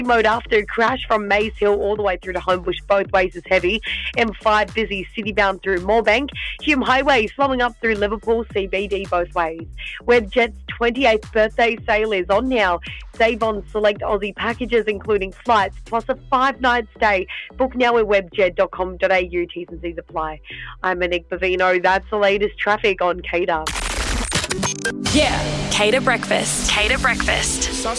Mode after crash from Maze Hill all the way through to Homebush. Both ways is heavy. M5 busy citybound through Moorebank. Hume Highway slowing up through Liverpool CBD both ways. Webjet's 28th birthday sale is on now. Save on select Aussie packages including flights plus a 5-night stay. Book now at webjet.com.au. T's and C's apply. I'm Monique Bavino. That's the latest traffic on Cater. Yeah, Cater Breakfast. Cater Breakfast.